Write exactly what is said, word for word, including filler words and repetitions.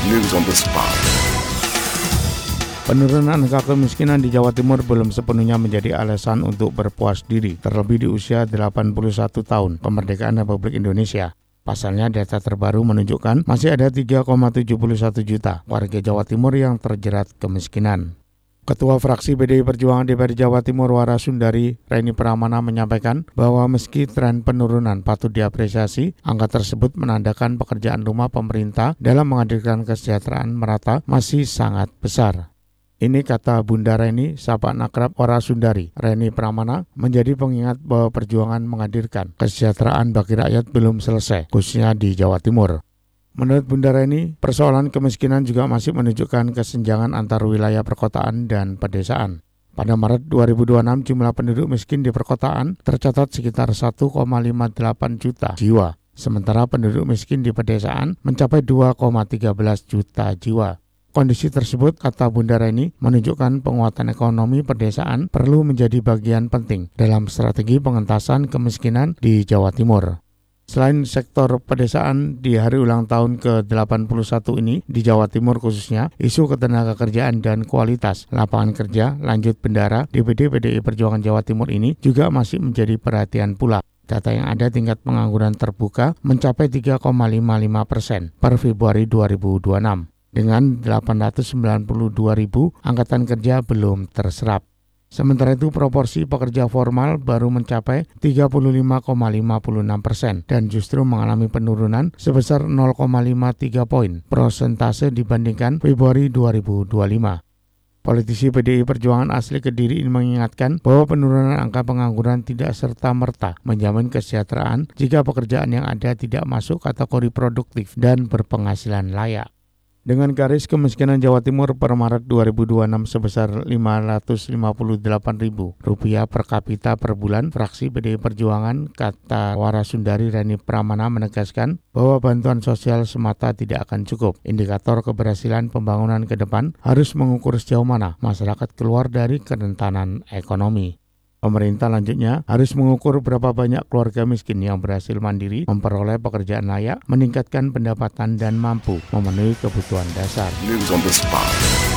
News on the spot. Penurunan angka kemiskinan di Jawa Timur belum sepenuhnya menjadi alasan untuk berpuas diri, terlebih di usia delapan puluh satu tahun kemerdekaan Republik Indonesia. Pasalnya, data terbaru menunjukkan masih ada tiga koma tujuh satu juta warga Jawa Timur yang terjerat kemiskinan. Ketua Fraksi B D I Perjuangan D P R Jawa Timur Warasundari Reni Pramana menyampaikan bahwa meski tren penurunan patut diapresiasi, angka tersebut menandakan pekerjaan rumah pemerintah dalam menghadirkan kesejahteraan merata masih sangat besar. Ini kata Bunda Reni, sahabat akrab Warasundari Reni Pramana, menjadi pengingat bahwa perjuangan menghadirkan kesejahteraan bagi rakyat belum selesai, khususnya di Jawa Timur. Menurut Bunda Reni, persoalan kemiskinan juga masih menunjukkan kesenjangan antar wilayah perkotaan dan pedesaan. Pada Maret dua ribu dua puluh enam, jumlah penduduk miskin di perkotaan tercatat sekitar satu koma lima delapan juta jiwa, sementara penduduk miskin di pedesaan mencapai dua koma satu tiga juta jiwa. Kondisi tersebut, kata Bunda Reni, menunjukkan penguatan ekonomi pedesaan perlu menjadi bagian penting dalam strategi pengentasan kemiskinan di Jawa Timur. Selain sektor pedesaan, di hari ulang tahun ke delapan puluh satu ini di Jawa Timur khususnya, isu ketenagakerjaan dan kualitas lapangan kerja lanjut bendara D P D P D I Perjuangan Jawa Timur ini juga masih menjadi perhatian pula. Data yang ada, tingkat pengangguran terbuka mencapai tiga koma lima lima persen per Februari dua ribu dua puluh enam. Dengan delapan ratus sembilan puluh dua ribu angkatan kerja belum terserap. Sementara itu, proporsi pekerja formal baru mencapai tiga puluh lima koma lima enam persen dan justru mengalami penurunan sebesar nol koma lima tiga poin persentase dibandingkan Februari dua ribu dua puluh lima. Politisi P D I Perjuangan asli Kediri ini mengingatkan bahwa penurunan angka pengangguran tidak serta-merta menjamin kesejahteraan jika pekerjaan yang ada tidak masuk kategori produktif dan berpenghasilan layak. Dengan garis kemiskinan Jawa Timur per Maret dua ribu dua puluh enam sebesar lima ratus lima puluh delapan ribu rupiah per kapita per bulan, Fraksi P D I Perjuangan, kata Warasundari Reni Pramana, menegaskan bahwa bantuan sosial semata tidak akan cukup. Indikator keberhasilan pembangunan ke depan harus mengukur sejauh mana masyarakat keluar dari kerentanan ekonomi. Pemerintah lanjutnya harus mengukur berapa banyak keluarga miskin yang berhasil mandiri, memperoleh pekerjaan layak, meningkatkan pendapatan dan mampu memenuhi kebutuhan dasar. News on the spot.